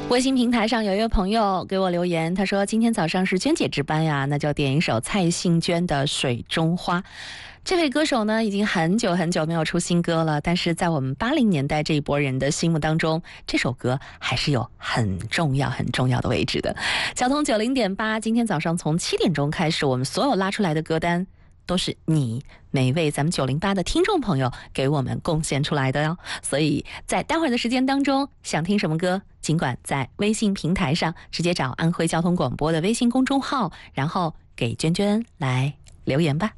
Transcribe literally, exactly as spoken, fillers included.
微信平台上有一位朋友给我留言，他说今天早上是娟姐值班呀，那就点一首蔡幸娟的《水中花》。这位歌手呢，已经很久很久没有出新歌了，但是在我们八零年代这一波人的心目当中，这首歌还是有很重要很重要的位置的。交通九零点八，今天早上从七点钟开始，我们所有拉出来的歌单都是你每一位咱们九零八的听众朋友给我们贡献出来的哟。所以在待会儿的时间当中，想听什么歌，尽管在微信平台上直接找安徽交通广播的微信公众号，然后给娟娟来留言吧。